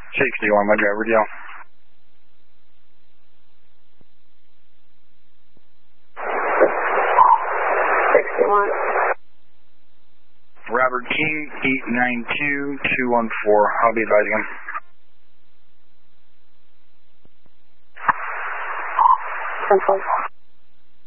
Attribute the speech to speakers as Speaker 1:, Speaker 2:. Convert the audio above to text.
Speaker 1: 61, my driver deal.
Speaker 2: 61.
Speaker 1: Robert King, 892-214. I'll be advising him.
Speaker 2: Simple.